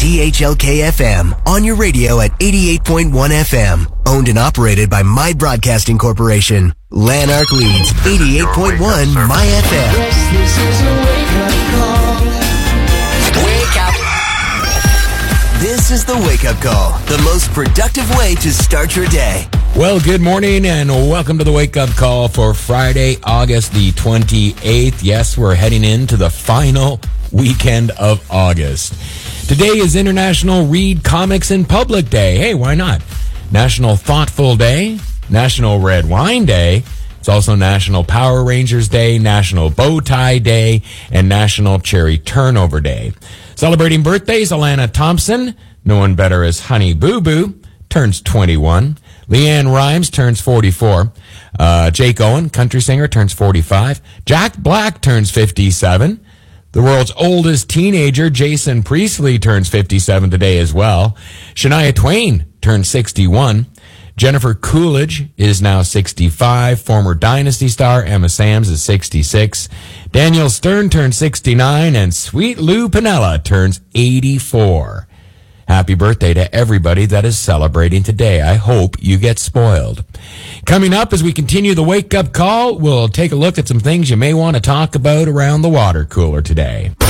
WTHLK-FM, on your radio at 88.1 FM. Owned and operated by My Broadcasting Corporation. Lanark leads 88.1 My FM. Yes, this is a wake-up call. Wake up. This is the wake-up call, the most productive way to start your day. Well, good morning and welcome to the wake-up call for Friday, August the 28th. Yes, we're heading into the final weekend of August. Today is International Read Comics in Public Day. Hey, why not? National Thoughtful Day, National Red Wine Day. It's also National Power Rangers Day, National Bow Tie Day, and National Cherry Turnover Day. Celebrating birthdays, Alana Thompson, known better as Honey Boo Boo, turns 21. Leanne Rimes turns 44. Jake Owen, country singer, turns 45. Jack Black turns 57. The world's oldest teenager, Jason Priestley, turns 57 today as well. Shania Twain turns 61. Jennifer Coolidge is now 65. Former Dynasty star Emma Samms is 66. Daniel Stern turns 69. And Sweet Lou Piniella turns 84. Happy birthday to everybody that is celebrating today. I hope you get spoiled. Coming up as we continue the wake-up call, we'll take a look at some things you may want to talk about around the water cooler today.